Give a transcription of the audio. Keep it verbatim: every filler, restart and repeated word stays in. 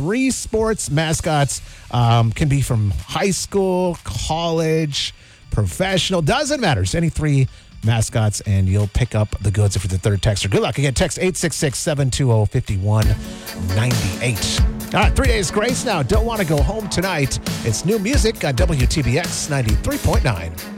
three sports mascots. Um, can be from high school, college, professional. Doesn't matter. It's any three mascots, and you'll pick up the goods if you're the third texter. Good luck. Again, text eight six six, seven two zero, five one nine eight. All right, three days grace now. Don't want to go home tonight. It's new music on W T B X ninety-three point nine.